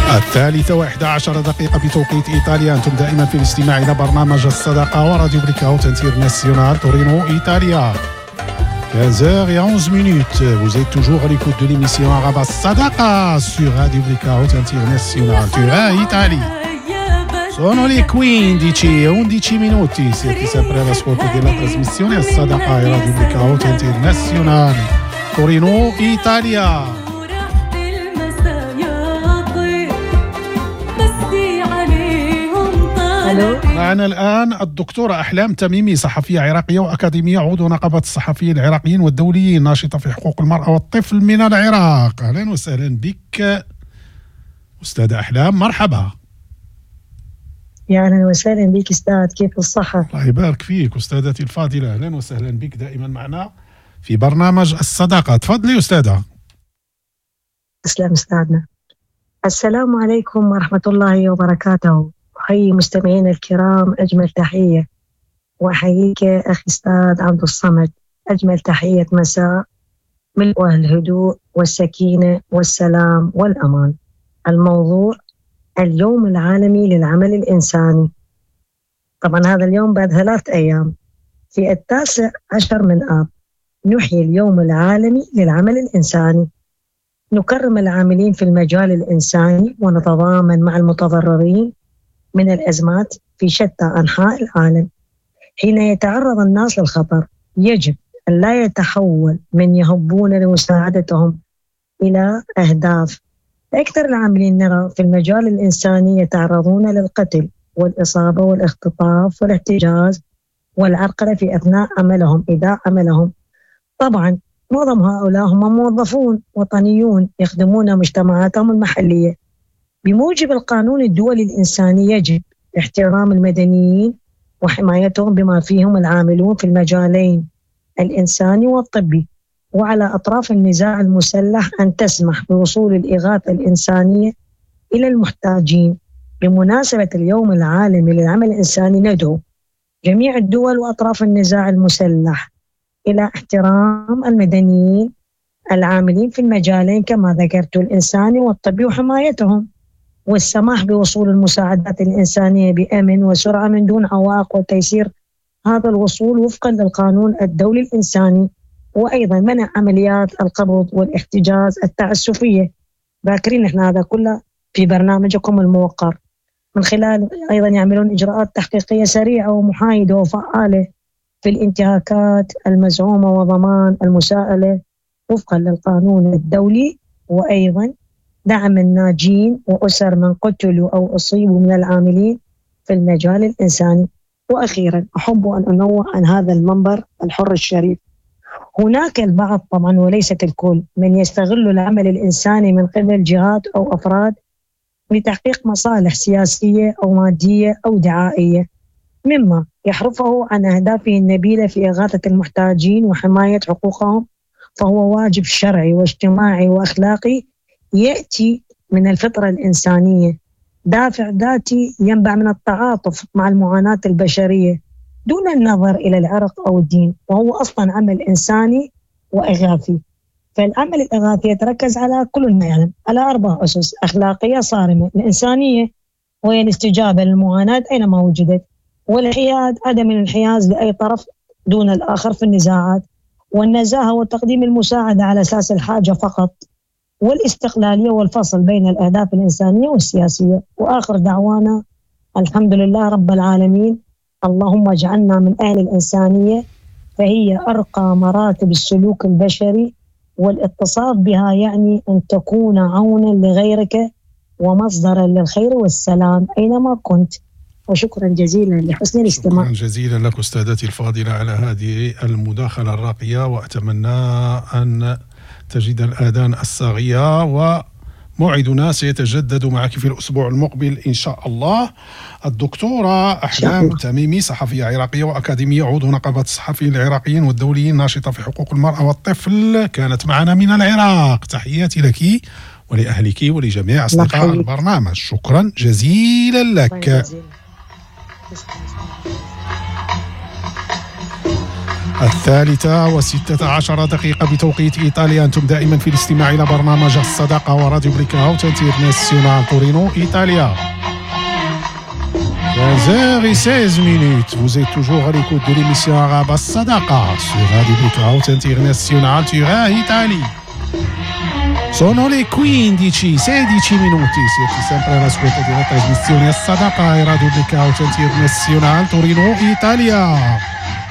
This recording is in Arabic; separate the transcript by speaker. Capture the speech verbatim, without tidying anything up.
Speaker 1: الثالثة واحدة عشر دقيقة بتوقيت إيطاليا. أنتم دائما في الاستماع إلى برنامج الصداقة وراديو بليكاوت انترناسيونال تورينو إيطاليا. quinze heures et onze minutes. Vous êtes toujours à l'écoute de l'émission Arabe Sadaqa sur Radio Blackout International Turin, Italia. Sono le quindici e undici minuti. Siete sempre all'ascolto della trasmissione Sadaqa e Radio Blackout International Torino, Italia. معنا الآن الدكتورة أحلام تميمي، صحفية عراقية وأكاديمية، عضو نقابة الصحفيين العراقيين والدوليين، ناشطة في حقوق المرأة والطفل من العراق. أهلا وسهلا بك أستاذة أحلام، مرحبا.
Speaker 2: يا أهلا وسهلا بك أستاذ، كيف الصحة؟
Speaker 1: الله يبارك فيك أستاذتي الفاضلة، أهلا وسهلا بك دائما معنا في برنامج الصداقة. تفضلي أستاذة.
Speaker 2: أسلام أستاذنا. السلام عليكم ورحمة الله وبركاته. أحيي مستمعينا الكرام أجمل تحية، وأحييك أخي أستاذ عبد الصمد أجمل تحية مساء ملؤها الهدوء والسكينة والسلام والأمان. الموضوع اليوم العالمي للعمل الإنساني. طبعا هذا اليوم بعد ثلاث أيام في التاسع عشر من آب نحيي اليوم العالمي للعمل الإنساني. نكرم العاملين في المجال الإنساني ونتضامن مع المتضررين من الأزمات في شتى أنحاء العالم. حين يتعرض الناس للخطر يجب أن لا يتحول من يهبون لمساعدتهم إلى أهداف. أكثر العاملين نرى في المجال الإنساني يتعرضون للقتل والإصابة والاختطاف والاحتجاز والعرقلة في أثناء عملهم إداء عملهم. طبعا معظم هؤلاء هم موظفون وطنيون يخدمون مجتمعاتهم المحلية. بموجب القانون الدولي الإنساني يجب احترام المدنيين وحمايتهم بما فيهم العاملون في المجالين الإنساني والطبي. وعلى أطراف النزاع المسلح أن تسمح بوصول الإغاثة الإنسانية إلى المحتاجين. بمناسبة اليوم العالمي للعمل الإنساني ندعو جميع الدول وأطراف النزاع المسلح إلى احترام المدنيين العاملين في المجالين كما ذكرت الإنساني والطبي وحمايتهم، والسماح بوصول المساعدات الإنسانية بأمن وسرعة من دون عوائق وتيسير هذا الوصول وفقا للقانون الدولي الإنساني. وأيضا منع عمليات القبض والاحتجاز التعسفية. ذاكرين إحنا هذا كله في برنامجكم الموقر، من خلال أيضا يعملون إجراءات تحقيقية سريعة ومحايدة وفعالة في الانتهاكات المزعومة وضمان المساءلة وفقا للقانون الدولي. وأيضا دعم الناجين وأسر من قتلوا أو أصيبوا من العاملين في المجال الإنساني. وأخيرا أحب أن أنوه عن هذا المنبر الحر الشريف، هناك البعض طبعا وليست الكل من يستغل العمل الإنساني من قبل جهات أو أفراد لتحقيق مصالح سياسية أو مادية أو دعائية، مما يحرفه عن أهدافه النبيلة في إغاثة المحتاجين وحماية حقوقهم. فهو واجب شرعي واجتماعي وأخلاقي يأتي من الفطرة الإنسانية، دافع ذاتي ينبع من التعاطف مع المعاناة البشرية دون النظر إلى العرق أو الدين، وهو أصلا عمل إنساني وإغاثي. فالعمل الإغاثي يتركز على كل ما يعلم على أربع أسس أخلاقية صارمة: الإنسانية وهي الاستجابة للمعاناة أينما وجدت، والحياد عدم الانحياز لأي طرف دون الآخر في النزاعات، والنزاهة وتقديم المساعدة على أساس الحاجة فقط، والاستقلالية والفصل بين الأهداف الإنسانية والسياسية. وآخر دعوانا الحمد لله رب العالمين، اللهم اجعلنا من أهل الإنسانية، فهي أرقى مراتب السلوك البشري، والاتصاف بها يعني أن تكون عونا لغيرك ومصدرا للخير والسلام أينما كنت. وشكرا جزيلا لحسن الاستماع.
Speaker 1: شكرا جزيلا لك أستاذتي الفاضلة على هذه المداخلة الراقية، وأتمنى أن تجد الآذان الصاغية، وموعدنا سيتجدد معك في الأسبوع المقبل إن شاء الله. الدكتورة أحلام تميمي، صحفية عراقية وأكاديمية، عضو نقابة الصحفيين العراقيين والدوليين، ناشطة في حقوق المرأة والطفل، كانت معنا من العراق. تحياتي لك ولأهلك ولجميع أصدقاء البرنامج. شكرا جزيلا لك. الثالثة وستة عشر دقيقة بتوقيت إيطاليا. أنتم دائما في الاستماع إلى برنامج الصداقة وراديو بليكاوت انترناسيونال تورينو إيطاليا. quinze heures seize minutes. Vous êtes toujours à l'écoute de l'émission arabe As-Sadaqa sur Radio Blackout International Turin, Italie. Sono le quindici sedici minuti. Siete sempre all'ascolto della trasmissione As-Sadaqa e Radio Blackout International Torino, Italia.